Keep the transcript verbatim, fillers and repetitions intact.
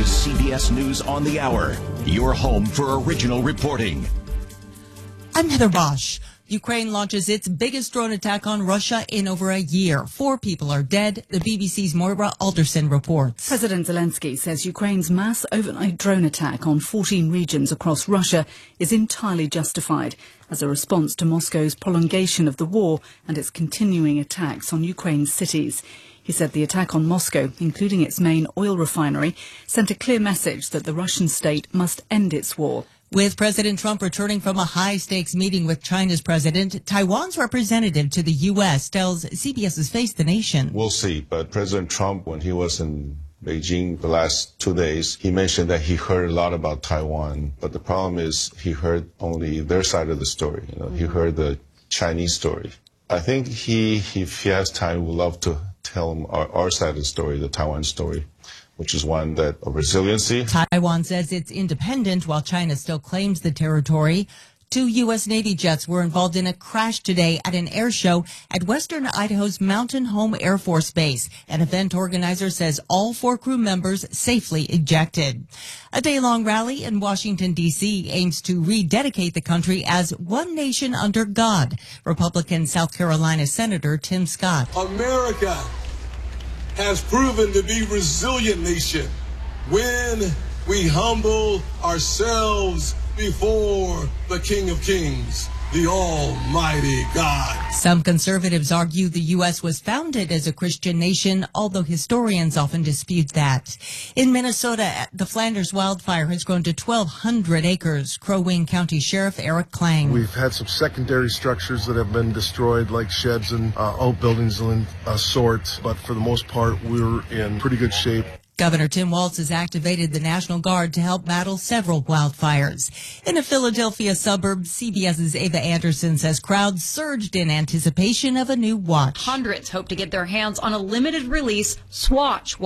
is C B S News on the Hour, your home for original reporting. I'm Heather Bosch. Ukraine launches its biggest drone attack on Russia in over a year. Four people are dead. The B B C's Moira Alderson reports. President Zelensky says Ukraine's mass overnight drone attack on fourteen regions across Russia is entirely justified as a response to Moscow's prolongation of the war and its continuing attacks on Ukraine's cities. He said the attack on Moscow, including its main oil refinery, sent a clear message that the Russian state must end its war. With President Trump returning from a high-stakes meeting with China's president, Taiwan's representative to the U S tells CBS's Face the Nation. We'll see, but President Trump, when he was in Beijing the last two days, he mentioned that he heard a lot about Taiwan, but the problem is he heard only their side of the story. You know, mm-hmm. He heard the Chinese story. I think he, if he has time, would love to tell him our, our side of the story, the Taiwan story, which is one that of resiliency. Taiwan says it's independent while China still claims the territory. Two U S Navy jets were involved in a crash today at an air show at western Idaho's Mountain Home Air Force Base. An event organizer says all four crew members safely ejected. A day-long rally in Washington, D C aims to rededicate the country as one nation under God. Republican South Carolina Senator Tim Scott. America has proven to be a resilient nation when we humble ourselves before the King of Kings, the Almighty God. Some conservatives argue the U S was founded as a Christian nation, although historians often dispute that. In Minnesota, the Flanders wildfire has grown to twelve hundred acres. Crow Wing County Sheriff Eric Klang. We've had some secondary structures that have been destroyed, like sheds and uh, outbuildings and uh, sorts, but for the most part, we're in pretty good shape. Governor Tim Walz has activated the National Guard to help battle several wildfires. In a Philadelphia suburb, CBS's Ava Anderson says crowds surged in anticipation of a new watch. Hundreds hope to get their hands on a limited release Swatch